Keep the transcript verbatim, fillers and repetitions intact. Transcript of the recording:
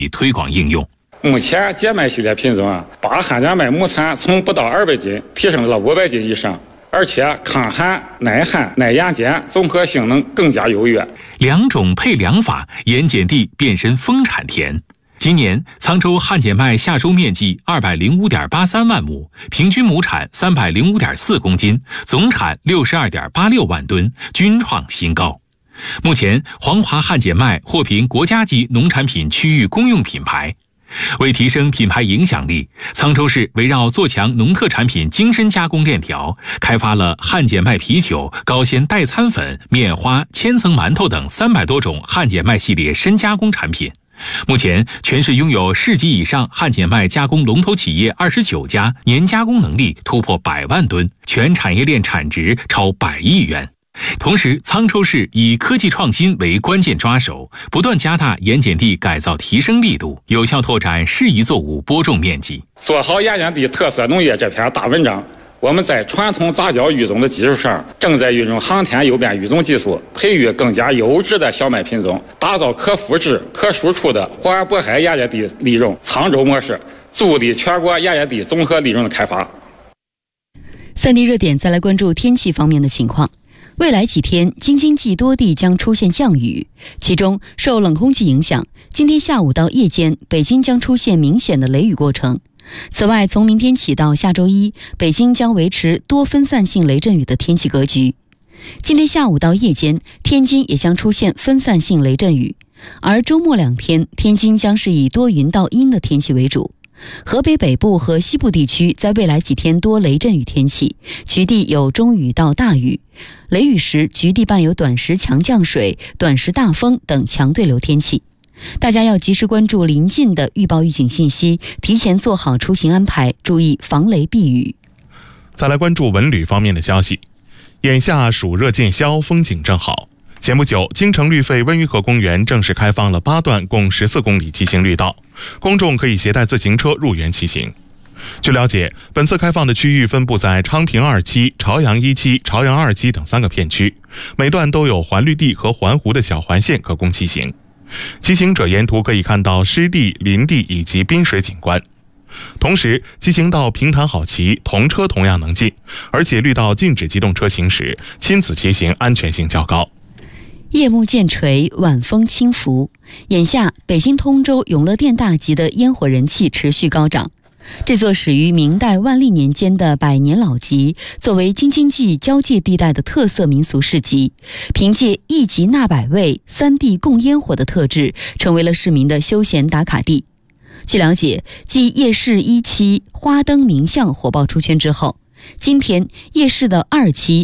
以推广应用。 目前健麦系列品种啊，把汉健麦亩产从不到二百斤提升到五百斤以上，而且抗旱、耐旱、耐盐碱综合性能更加优越。 两种配两法，盐碱地变身丰产田。今年沧州汉碱麦夏收面积二百零五点八三万亩，平均亩产三百零五点四公斤，总产六十二点八六万吨，均创新高。目前，黄华汉碱麦获评国家级农产品区域公用品牌。为提升品牌影响力，沧州市围绕做强农特产品精深加工链条，开发了汉碱麦啤酒、高纤代餐粉、面花、千层馒头等三百多种汉碱麦系列深加工产品。目前，全市拥有市级以上汉碱麦加工龙头企业二十九家，年加工能力突破百万吨，全产业链产值超百亿元。同时，沧州市以科技创新为关键抓手，不断加大盐碱地改造提升力度，有效拓展适宜作物播种面积。 做好盐碱地特色农业这篇大文章，我们在传统杂交育种的基础上，正在运用航天诱变育种技术，培育更加优质的小麦品种，打造可复制、可输出的环渤海盐碱地利润沧州模式，助力全国盐碱地综合利润的开发。 三地热点，再来关注天气方面的情况。未来几天，京津冀多地将出现降雨，其中受冷空气影响，今天下午到夜间，北京将出现明显的雷雨过程。此外，从明天起到下周一，北京将维持多分散性雷阵雨的天气格局。今天下午到夜间，天津也将出现分散性雷阵雨，而周末两天，天津将是以多云到阴的天气为主。河北北部和西部地区在未来几天多雷阵雨天气，局地有中雨到大雨，雷雨时局地伴有短时强降水、短时大风等强对流天气。大家要及时关注临近的预报预警信息，提前做好出行安排，注意防雷避雨。 再来关注文旅方面的消息。眼下暑热渐消，风景正好。前不久，京城绿肺温榆河公园正式开放了八段共十四公里骑行绿道，公众可以携带自行车入园骑行。据了解，本次开放的区域分布在昌平二期、朝阳一期、朝阳二期等三个片区，每段都有环绿地和环湖的小环线可供骑行。骑行者沿途可以看到湿地、林地以及滨水景观。同时，骑行道平坦好骑，童车同样能进，而且绿道禁止机动车行驶，亲子骑行安全性较高。 夜幕渐垂，晚风轻拂，眼下北京通州永乐殿大集的烟火人气持续高涨。这座始于明代万历年间的百年老集，作为京津冀交界地带的特色民俗市集，凭借一集纳百味、三地共烟火的特质，成为了市民的休闲打卡地。据了解，继夜市一期花灯名巷火爆出圈之后，今天夜市的二期